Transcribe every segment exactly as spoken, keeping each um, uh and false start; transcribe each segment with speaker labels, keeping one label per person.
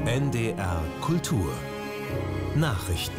Speaker 1: N D R Kultur Nachrichten.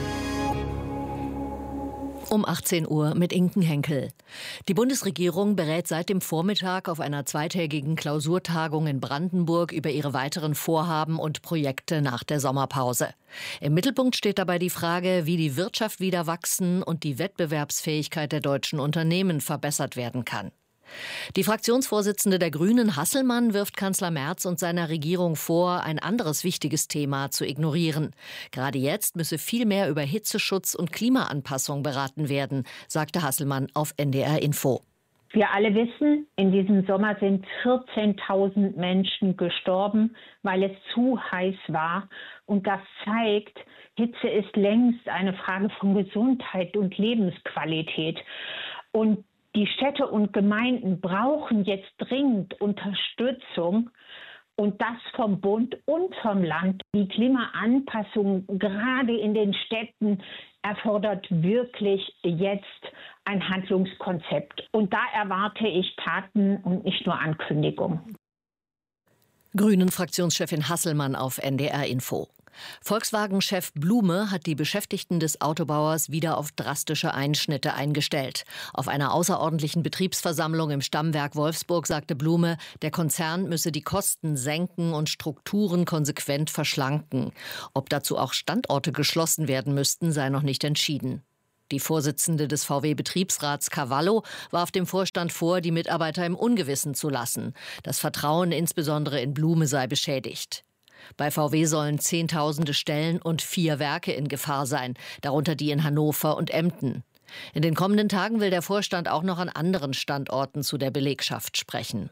Speaker 2: Um achtzehn Uhr mit Inken Henkel. Die Bundesregierung berät seit dem Vormittag auf einer zweitägigen Klausurtagung in Brandenburg über ihre weiteren Vorhaben und Projekte nach der Sommerpause. Im Mittelpunkt steht dabei die Frage, wie die Wirtschaft wieder wachsen und die Wettbewerbsfähigkeit der deutschen Unternehmen verbessert werden kann. Die Fraktionsvorsitzende der Grünen, Hasselmann, wirft Kanzler Merz und seiner Regierung vor, ein anderes wichtiges Thema zu ignorieren. Gerade jetzt müsse viel mehr über Hitzeschutz und Klimaanpassung beraten werden, sagte Hasselmann auf N D R Info.
Speaker 3: Wir alle wissen, in diesem Sommer sind vierzehntausend Menschen gestorben, weil es zu heiß war. Und das zeigt, Hitze ist längst eine Frage von Gesundheit und Lebensqualität. Und die Städte und Gemeinden brauchen jetzt dringend Unterstützung, und das vom Bund und vom Land. Die Klimaanpassung gerade in den Städten erfordert wirklich jetzt ein Handlungskonzept. Und da erwarte ich Taten und nicht nur Ankündigungen.
Speaker 2: Grünen-Fraktionschefin Hasselmann auf N D R Info. Volkswagen-Chef Blume hat die Beschäftigten des Autobauers wieder auf drastische Einschnitte eingestellt. Auf einer außerordentlichen Betriebsversammlung im Stammwerk Wolfsburg sagte Blume, der Konzern müsse die Kosten senken und Strukturen konsequent verschlanken. Ob dazu auch Standorte geschlossen werden müssten, sei noch nicht entschieden. Die Vorsitzende des V W-Betriebsrats Cavallo warf dem Vorstand vor, die Mitarbeiter im Ungewissen zu lassen. Das Vertrauen insbesondere in Blume sei beschädigt. Bei V W sollen Zehntausende Stellen und vier Werke in Gefahr sein, darunter die in Hannover und Emden. In den kommenden Tagen will der Vorstand auch noch an anderen Standorten zu der Belegschaft sprechen.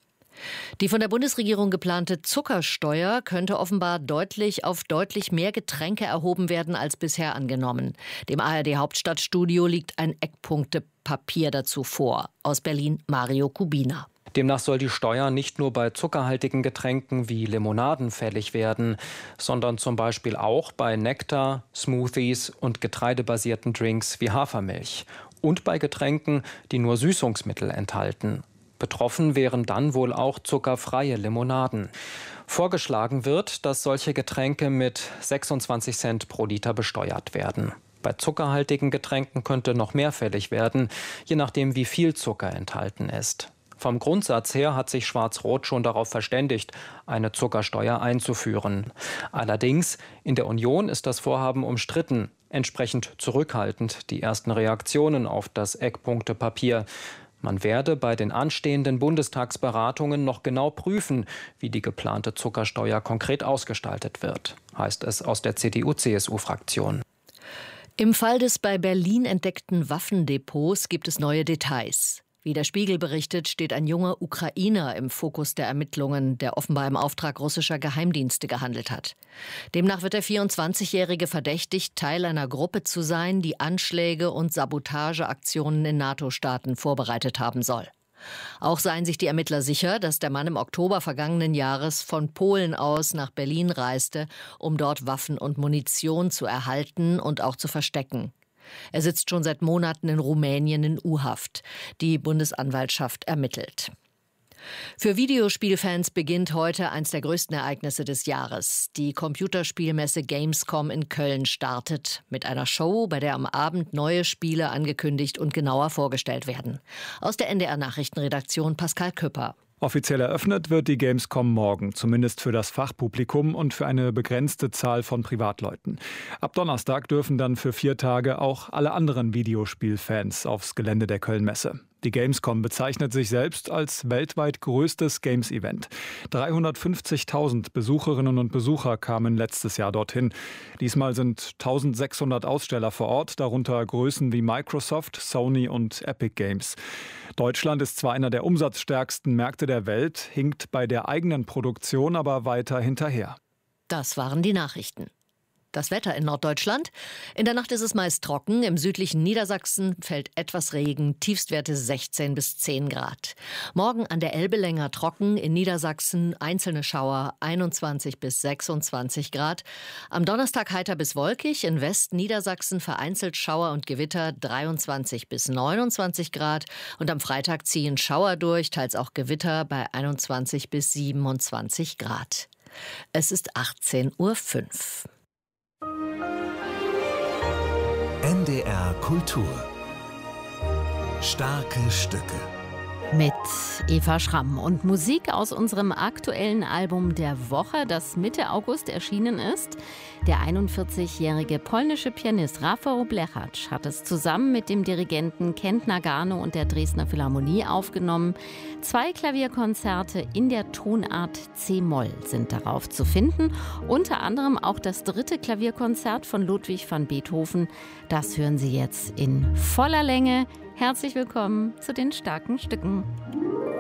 Speaker 2: Die von der Bundesregierung geplante Zuckersteuer könnte offenbar deutlich auf deutlich mehr Getränke erhoben werden als bisher angenommen. Dem A R D-Hauptstadtstudio liegt ein Eckpunktepapier dazu vor. Aus Berlin Mario Kubina.
Speaker 4: Demnach soll die Steuer nicht nur bei zuckerhaltigen Getränken wie Limonaden fällig werden, sondern zum Beispiel auch bei Nektar, Smoothies und getreidebasierten Drinks wie Hafermilch und bei Getränken, die nur Süßungsmittel enthalten. Betroffen wären dann wohl auch zuckerfreie Limonaden. Vorgeschlagen wird, dass solche Getränke mit sechsundzwanzig Cent pro Liter besteuert werden. Bei zuckerhaltigen Getränken könnte noch mehr fällig werden, je nachdem, wie viel Zucker enthalten ist. Vom Grundsatz her hat sich Schwarz-Rot schon darauf verständigt, eine Zuckersteuer einzuführen. Allerdings, in der Union ist das Vorhaben umstritten, entsprechend zurückhaltend die ersten Reaktionen auf das Eckpunktepapier. Man werde bei den anstehenden Bundestagsberatungen noch genau prüfen, wie die geplante Zuckersteuer konkret ausgestaltet wird, heißt es aus der C D U-C S U-Fraktion.
Speaker 2: Im Fall des bei Berlin entdeckten Waffendepots gibt es neue Details. Wie der Spiegel berichtet, steht ein junger Ukrainer im Fokus der Ermittlungen, der offenbar im Auftrag russischer Geheimdienste gehandelt hat. Demnach wird der vierundzwanzigjährige verdächtigt, Teil einer Gruppe zu sein, die Anschläge und Sabotageaktionen in NATO-Staaten vorbereitet haben soll. Auch seien sich die Ermittler sicher, dass der Mann im Oktober vergangenen Jahres von Polen aus nach Berlin reiste, um dort Waffen und Munition zu erhalten und auch zu verstecken. Er sitzt schon seit Monaten in Rumänien in U-Haft. Die Bundesanwaltschaft ermittelt. Für Videospielfans beginnt heute eines der größten Ereignisse des Jahres. Die Computerspielmesse Gamescom in Köln startet mit einer Show, bei der am Abend neue Spiele angekündigt und genauer vorgestellt werden. Aus der N D R-Nachrichtenredaktion Pascal Küpper.
Speaker 5: Offiziell eröffnet wird die Gamescom morgen, zumindest für das Fachpublikum und für eine begrenzte Zahl von Privatleuten. Ab Donnerstag dürfen dann für vier Tage auch alle anderen Videospielfans aufs Gelände der Köln-Messe. Die Gamescom bezeichnet sich selbst als weltweit größtes Games-Event. dreihundertfünfzigtausend Besucherinnen und Besucher kamen letztes Jahr dorthin. Diesmal sind eintausendsechshundert Aussteller vor Ort, darunter Größen wie Microsoft, Sony und Epic Games. Deutschland ist zwar einer der umsatzstärksten Märkte der Welt, hinkt bei der eigenen Produktion aber weiter hinterher.
Speaker 2: Das waren die Nachrichten. Das Wetter in Norddeutschland. In der Nacht ist es meist trocken. Im südlichen Niedersachsen fällt etwas Regen. Tiefstwerte sechzehn bis zehn Grad. Morgen an der Elbe länger trocken. In Niedersachsen einzelne Schauer einundzwanzig bis sechsundzwanzig Grad. Am Donnerstag heiter bis wolkig. In Westniedersachsen vereinzelt Schauer und Gewitter dreiundzwanzig bis neunundzwanzig Grad. Und am Freitag ziehen Schauer durch, teils auch Gewitter bei einundzwanzig bis siebenundzwanzig Grad. Es ist achtzehn Uhr fünf.
Speaker 1: N D R Kultur. Starke Stücke.
Speaker 6: Mit Eva Schramm und Musik aus unserem aktuellen Album der Woche, das Mitte August erschienen ist. Der einundvierzigjährige polnische Pianist Rafał Blechacz hat es zusammen mit dem Dirigenten Kent Nagano und der Dresdner Philharmonie aufgenommen. Zwei Klavierkonzerte in der Tonart C-Moll sind darauf zu finden. Unter anderem auch das dritte Klavierkonzert von Ludwig van Beethoven. Das hören Sie jetzt in voller Länge. Herzlich willkommen zu den starken Stücken.